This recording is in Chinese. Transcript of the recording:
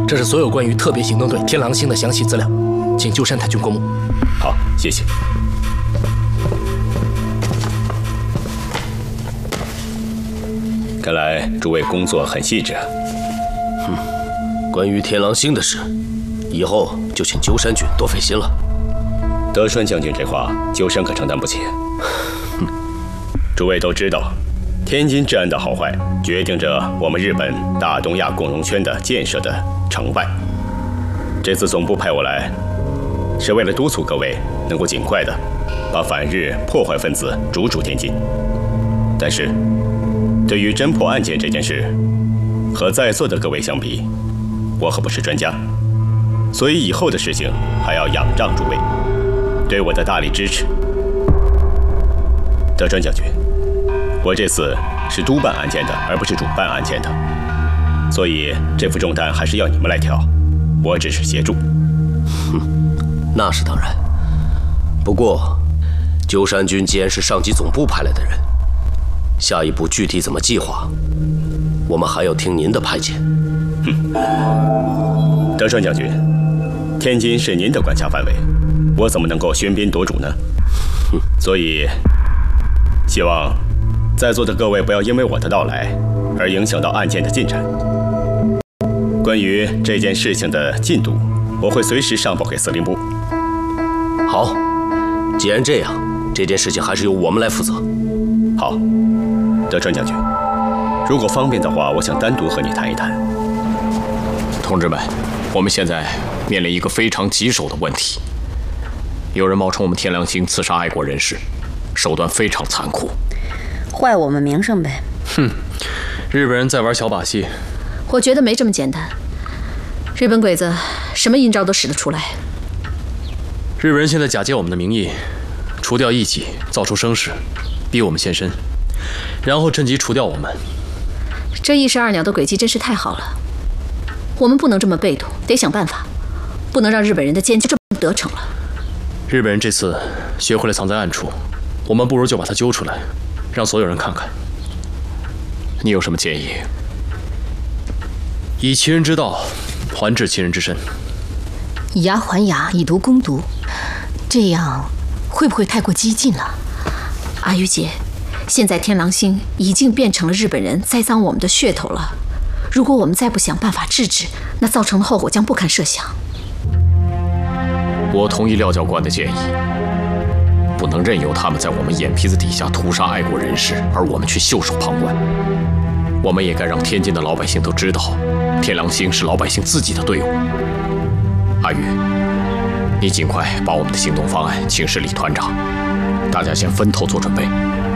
这是所有关于特别行动队天狼星的详细资料，请鸠山太君过目。 好，谢谢。看来诸位工作很细致啊。 关于天狼星的事，以后就请鸠山君多费心了。 德川将军这话，鸠山可承担不起。诸位都知道，天津治安的好坏，决定着我们日本大东亚共荣圈的建设的成败。这次总部派我来，是为了督促各位能够尽快的把反日破坏分子逐出天津。但是，对于侦破案件这件事，和在座的各位相比，我可不是专家，所以以后的事情还要仰仗诸位对我的大力支持。德川将军，我这次是督办案件的，而不是主办案件的，所以这副重担还是要你们来挑，我只是协助。 那是当然。不过，鸠山君既然是上级总部派来的人，下一步具体怎么计划，我们还要听您的派遣。 德川将军，天津是您的管辖范围，我怎么能够喧宾夺主呢？所以，希望在座的各位不要因为我的到来而影响到案件的进展。关于这件事情的进度，我会随时上报给司令部。 好，既然这样，这件事情还是由我们来负责。 好，德川将军，如果方便的话，我想单独和你谈一谈。 同志们，我们现在面临一个非常棘手的问题。有人冒充我们天狼星刺杀爱国人士，手段非常残酷， 坏我们名声呗。 日本人在玩小把戏。 我觉得没这么简单。日本鬼子什么阴招都使得出来。 日本人现在假借我们的名义，除掉异己，造出声势，逼我们现身，然后趁机除掉我们。 这一石二鸟的诡计真是太好了。我们不能这么被动，得想办法，不能让日本人的奸计这么得逞了。 日本人这次学会了藏在暗处，我们不如就把他揪出来，让所有人看看。 你有什么建议？ 以其人之道，还治其人之身。 以牙还牙，以毒攻毒，这样会不会太过激进了？ 阿玉姐，现在天狼星已经变成了日本人栽赃我们的噱头了。如果我们再不想办法制止，那造成的后果将不堪设想。 我同意廖教官的建议，不能任由他们在我们眼皮子底下屠杀爱国人士，而我们却袖手旁观。我们也该让天津的老百姓都知道，天狼星是老百姓自己的队伍。阿玉，你尽快把我们的行动方案请示李团长，大家先分头做准备。